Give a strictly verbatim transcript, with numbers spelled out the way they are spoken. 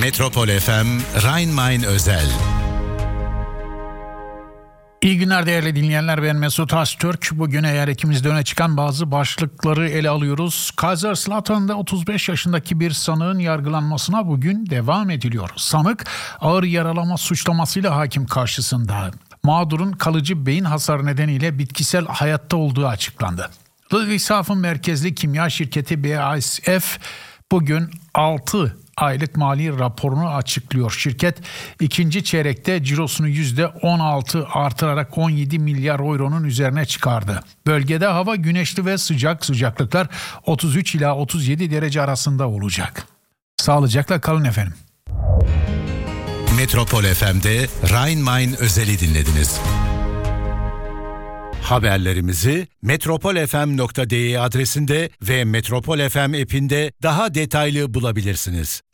Metropol F M Rhein-Main özel. İyi günler değerli dinleyenler, ben Mesut Öztürk. Bugün eğer ikimizde öne çıkan bazı başlıkları ele alıyoruz. Kaiserslautern'da otuz beş yaşındaki bir sanığın yargılanmasına bugün devam ediliyor. Sanık ağır yaralama suçlamasıyla hakim karşısında. Mağdurun kalıcı beyin hasarı nedeniyle bitkisel hayatta olduğu açıklandı. Ludwigshafen merkezli kimya şirketi B A S F bugün altı aylık mali raporunu açıklıyor. Şirket ikinci çeyrekte cirosunu yüzde on altı artırarak on yedi milyar euronun üzerine çıkardı. Bölgede hava güneşli ve sıcak, sıcaklıklar otuz üç ila otuz yedi derece arasında olacak. Sağlıcakla kalın efendim. Metropol F M'de Rhein-Main özeli dinlediniz. Haberlerimizi metropol f m nokta d e adresinde ve Metropol F M app'inde daha detaylı bulabilirsiniz.